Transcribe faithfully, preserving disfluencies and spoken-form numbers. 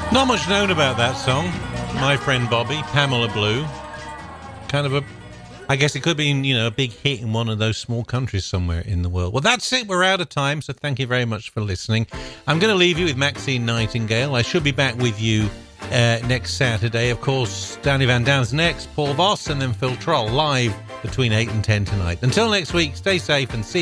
Not much known about that song. My Friend Bobby, Pamela Blue. Kind of a, I guess it could be, you know, a big hit in one of those small countries somewhere in the world. Well, that's it. We're out of time, so thank you very much for listening. I'm going to leave you with Maxine Nightingale. I should be back with you uh, next Saturday. Of course, Danny Van Down's next, Paul Voss, and then Phil Troll live between eight and ten tonight. Until next week, stay safe and see